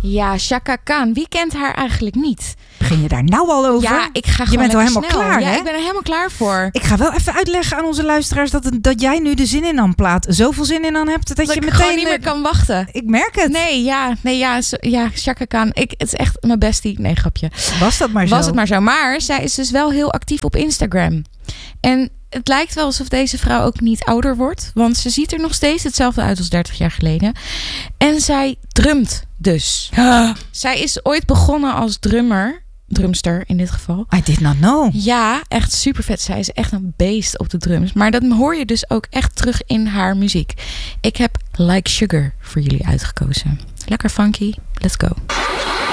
Ja, Chaka Khan. Wie kent haar eigenlijk niet? Begin je daar nou al over? Ja, ik ga gewoon Je bent al helemaal snel. klaar, ja, hè? ik ben er helemaal klaar voor. Ik ga wel even uitleggen aan onze luisteraars dat jij nu de Zin in Dan plaat zoveel zin in dan hebt dat je ik meteen gewoon niet meer kan wachten. Ik merk het. Ja, Chaka Khan. Het is echt mijn bestie. Nee, grapje. Was dat maar zo? Was het maar zo. Maar zij is dus wel heel actief op Instagram. En het lijkt wel alsof deze vrouw ook niet ouder wordt. Want ze ziet er nog steeds hetzelfde uit als 30 jaar geleden. En zij drumt dus. Zij is ooit begonnen als drumster in dit geval. I did not know. Ja, echt super vet. Zij is echt een beest op de drums. Maar dat hoor je dus ook echt terug in haar muziek. Ik heb Like Sugar voor jullie uitgekozen. Lekker funky. Let's go.